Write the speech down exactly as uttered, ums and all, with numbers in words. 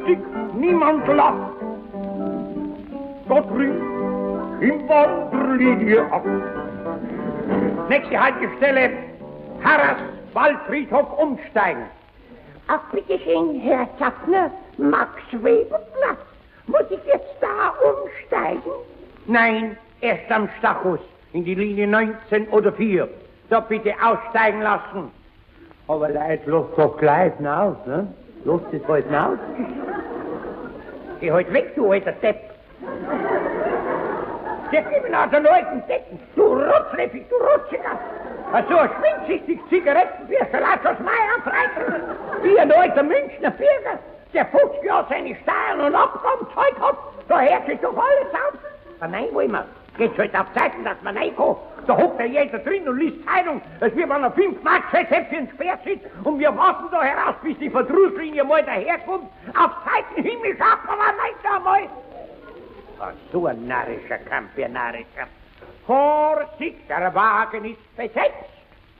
sich niemand lacht. Da drüben im Wanderlinie ab. Nächste Haltestelle, Harras Waldfriedhof umsteigen. Ach, bitteschön, Herr Zappner, Max-Weber-Platz. Muss ich jetzt da umsteigen? Nein, erst am Stachus, in die Linie neunzehn oder vier. Da bitte aussteigen lassen. Aber Leute, los doch gleich hinaus, ne? Los das halt hinaus. Geh halt weg, du alter Depp. Der gib ihn aus den Leuten decken. Du Rotzläppig, du Rutziger. Also ein schwindsüchtig Zigarettenbürger, lass uns mal am Freitag. Wie ein alter Münchner Bürger, der fünfzig Jahre seine Steuern und Abgaben Zeug hat, da hört sich doch alles auf. Aber nein, wollen wir. Geht's halt auf Zeiten, dass man reinkommt. Da hockt ja jeder drin und liest Zeitung, als wir man auf fünf Mark Schätzchen Speer sitzt und wir warten da heraus, bis die Verdrusslinie mal daherkommt. Auf Zeiten Himmel schafft man nicht einmal. Oh, so ein narrischer Kampf, ein narrischer. Vorsicht, der Wagen ist besetzt.